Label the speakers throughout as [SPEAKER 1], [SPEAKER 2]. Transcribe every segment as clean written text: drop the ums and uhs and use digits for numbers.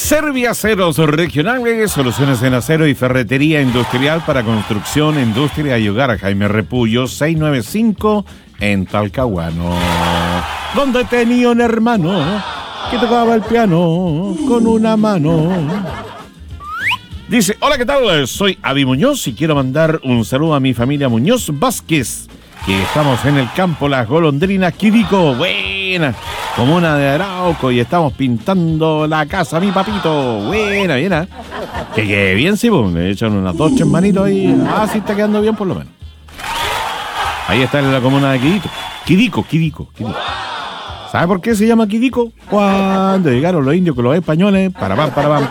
[SPEAKER 1] Serviaceros regionales, soluciones en acero y ferretería industrial para construcción, industria y hogar. Jaime Repullo, 695 en Talcahuano. Donde tenía un hermano que tocaba el piano con una mano. Dice, hola, ¿qué tal? Soy Avi Muñoz y quiero mandar un saludo a mi familia Muñoz Vázquez, que estamos en el campo Las Golondrinas Quirico. Buena. Comuna de Arauco, y estamos pintando la casa, mi papito. Buena, bien, ¿eh? Que bien, sí, pues. Le echan unas 2 manitos ahí. Ah, sí, está quedando bien, por lo menos. Ahí está en la comuna de Quirico. Quirico. ¿Sabe por qué se llama Quirico? Cuando llegaron los indios con los españoles, estaban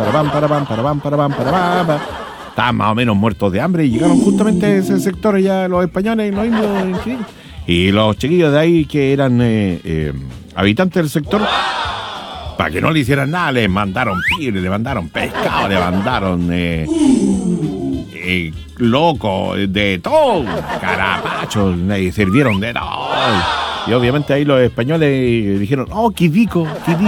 [SPEAKER 1] más o menos muertos de hambre y llegaron justamente a ese sector ya los españoles y los indios en Quirico. Y los chiquillos de ahí que eran habitantes del sector, para que no le hicieran nada, les mandaron pibes, le mandaron pescado, le mandaron loco, de todo, carapachos, le sirvieron de todo. Y obviamente ahí los españoles dijeron, oh, Quirico.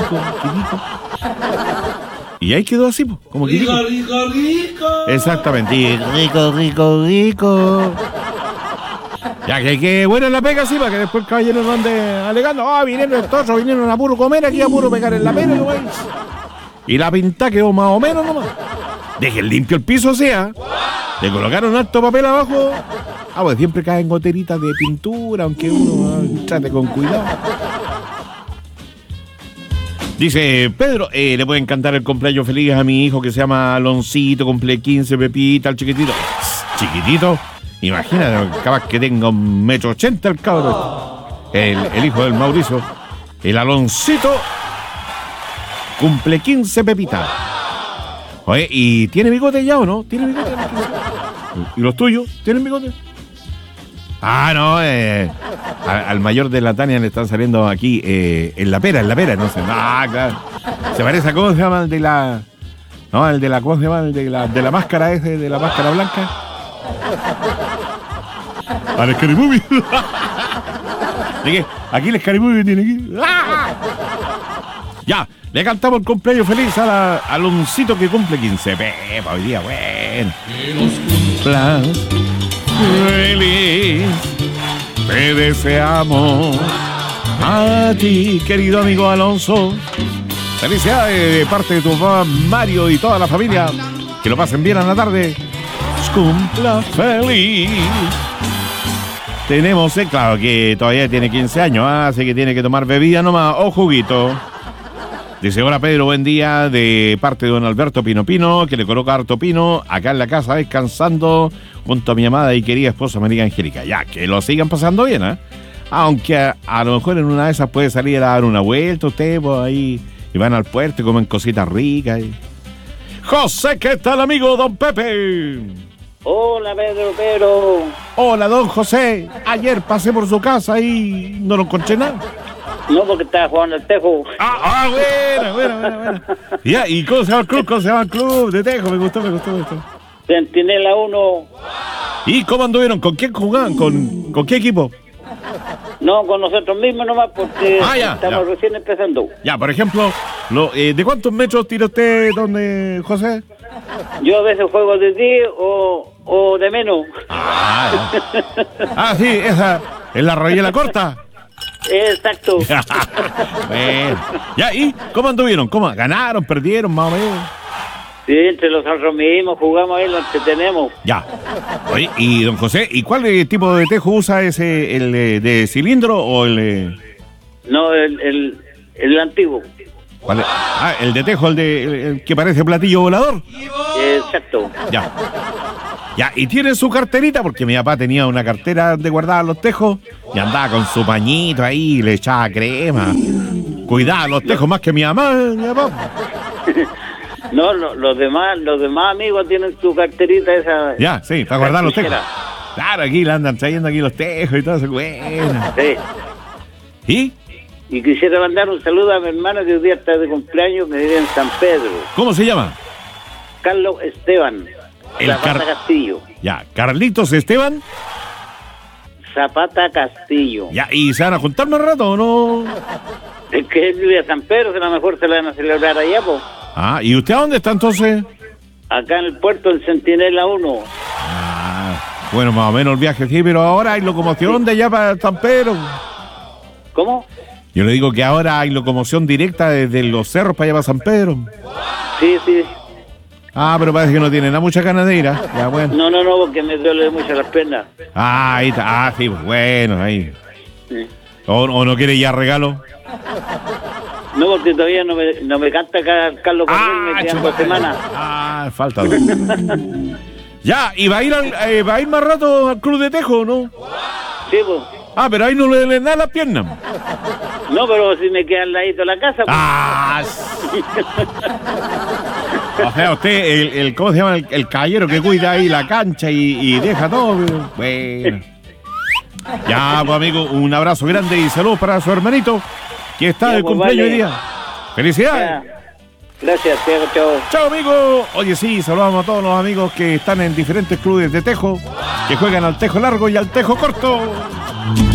[SPEAKER 1] Y ahí quedó así, pues, como Quirico.
[SPEAKER 2] Rico.
[SPEAKER 1] Exactamente, y rico. Ya que buena la pega, sí, para que después el caballero no ande alegando. Vinieron estos, vinieron a puro comer, aquí a puro pegar en la pena, ¿no veis? Y la pinta quedó más o menos nomás. Dejen limpio el piso, sea. Le colocaron alto papel abajo. Pues siempre caen goteritas de pintura, aunque uno trate con cuidado. Dice Pedro, le pueden cantar el cumpleaños feliz a mi hijo que se llama Aloncito, cumple 15, Pepita, el chiquitito. Chiquitito. Imagínate, capaz que tenga 1,80 m el cabrón. El hijo del Mauricio. El Aloncito cumple 15, Pepita. Oye, ¿y tiene bigote ya o no? ¿Tiene bigote? ¿Y los tuyos? ¿Tienen bigote? No, al mayor de la Tania le están saliendo aquí en la pera, no sé. Claro. Se parece a, ¿cómo se llama? El de la... No, el de la... ¿Cómo se llama? El de la máscara ese, de la máscara blanca. Al Scary Movie. Aquí el Scary Movie tiene aquí. Ya, le cantamos el cumpleaños feliz a Aloncito que cumple 15. Pepa, hoy día, bueno. Cumpleaños feliz te deseamos a ti, querido amigo Alonso. Felicidades de parte de tu papá Mario y toda la familia. Que lo pasen bien a la tarde. Cumpla feliz. Tenemos, claro que todavía tiene 15 años, así que tiene que tomar bebida nomás o juguito. Dice, hola Pedro, buen día, de parte de don Alberto Pino, que le coloca harto pino, acá en la casa descansando junto a mi amada y querida esposa María Angélica. Ya, que lo sigan pasando bien, ¿eh? Aunque a lo mejor en una de esas puede salir a dar una vuelta usted, pues ahí, y van al puerto y comen cositas ricas. José, ¿qué tal, amigo don Pepe?
[SPEAKER 3] Hola, Pedro.
[SPEAKER 1] Hola, don José. Ayer pasé por su casa y no lo encontré nada.
[SPEAKER 3] No, porque estaba jugando al tejo.
[SPEAKER 1] Bueno. Ya, ¿y cómo se llama el club? ¿Cómo se llama el club de tejo? Me gustó.
[SPEAKER 3] Centinela 1.
[SPEAKER 1] ¿Y cómo anduvieron? ¿Con quién jugaban? ¿Con qué equipo?
[SPEAKER 3] No, con nosotros mismos nomás, porque estamos recién empezando.
[SPEAKER 1] Ya, por ejemplo, ¿de cuántos metros tira usted, don José?
[SPEAKER 3] Yo a veces juego de 10 o de menos.
[SPEAKER 1] Sí, esa es la rodilla corta.
[SPEAKER 3] Exacto.
[SPEAKER 1] Bueno. Ya, ¿y cómo anduvieron? ¿Cómo? ¿Ganaron? ¿Perdieron? Más o menos.
[SPEAKER 3] Sí, entre nosotros mismos jugamos ahí, lo entretenemos.
[SPEAKER 1] Ya. Oye, y don José, ¿y cuál tipo de tejo usa ese? ¿El de cilindro o el...?
[SPEAKER 3] No, el antiguo.
[SPEAKER 1] ¿Cuál es? El de tejo, el que parece platillo volador.
[SPEAKER 3] Exacto.
[SPEAKER 1] Ya, y tiene su carterita, porque mi papá tenía una cartera donde guardaba los tejos y andaba con su pañito ahí, le echaba crema. Cuidado los tejos más que mi papá.
[SPEAKER 3] No, los demás amigos tienen su carterita esa.
[SPEAKER 1] Ya, sí, para guardar los tejos. Claro, aquí le andan trayendo aquí los tejos y todo eso. Bueno.
[SPEAKER 3] Sí. Y quisiera mandar un saludo a mi hermano que hoy día está de cumpleaños, que vive en San Pedro.
[SPEAKER 1] ¿Cómo se llama?
[SPEAKER 3] Carlos Esteban. Zapata Castillo.
[SPEAKER 1] Ya, Carlitos Esteban
[SPEAKER 3] Zapata Castillo.
[SPEAKER 1] Ya, ¿y se van a juntar más rato o no?
[SPEAKER 3] Es que él vive a San Pedro, que a lo mejor se la van a celebrar allá, pues.
[SPEAKER 1] Ah, ¿y usted a dónde está entonces?
[SPEAKER 3] Acá en el puerto, en Centinela 1.
[SPEAKER 1] Ah, bueno, más o menos el viaje, sí, pero ahora hay locomoción de allá para San Pedro.
[SPEAKER 3] ¿Cómo?
[SPEAKER 1] Yo le digo que ahora hay locomoción directa desde los cerros para allá para San Pedro.
[SPEAKER 3] Sí, sí.
[SPEAKER 1] Ah, pero parece que no tiene nada mucha ganas de ir, ¿ah? Ya, bueno.
[SPEAKER 3] No, porque me duele mucho las piernas.
[SPEAKER 1] Ah, ahí está. Ah, sí, bueno, ahí.
[SPEAKER 3] Sí.
[SPEAKER 1] ¿O no quiere ya regalo?
[SPEAKER 3] No, porque todavía no me canta Carlos Correa, me quedan 2 semanas.
[SPEAKER 1] Ah, falta. Ya, ¿y va a ir más rato al Club de Tejo, no?
[SPEAKER 3] Sí, pues.
[SPEAKER 1] Ah, pero ahí no le da las piernas.
[SPEAKER 3] No, pero si me queda al ladito de la casa, pues.
[SPEAKER 1] Ah, o sea, usted, ¿cómo se llama? El caballero que cuida ahí la cancha y deja todo. Bueno. Ya, pues amigo, un abrazo grande y saludos para su hermanito que está de cumpleaños hoy día. ¡Felicidades!
[SPEAKER 3] Ya. Gracias, chao.
[SPEAKER 1] Chao, amigo. Oye, sí, saludamos a todos los amigos que están en diferentes clubes de tejo, que juegan al tejo largo y al tejo corto.